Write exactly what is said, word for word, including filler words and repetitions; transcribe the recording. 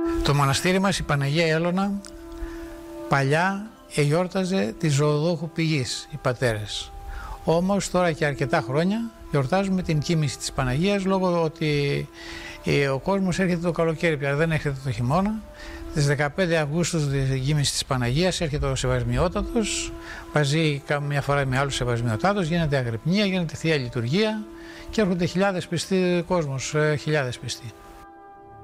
Το μοναστήρι μας, η Παναγία Έλωνα, παλιά εγιόρταζε τη Ζωοδόχου Πηγής, οι πατέρες. Όμως τώρα και αρκετά χρόνια γιορτάζουμε την κοίμηση της Παναγίας, λόγω ότι ο κόσμος έρχεται το καλοκαίρι πια, δεν έρχεται το χειμώνα. Στις δεκαπέντε Αυγούστου την κοίμηση της Παναγίας έρχεται ο Σεβασμιότατος, μαζί καμιά φορά με άλλους Σεβασμιοτάτος, γίνεται αγρυπνία, γίνεται Θεία Λειτουργία και έρχονται χιλιάδες πιστοί κόσμος, χιλιάδες πιστοί.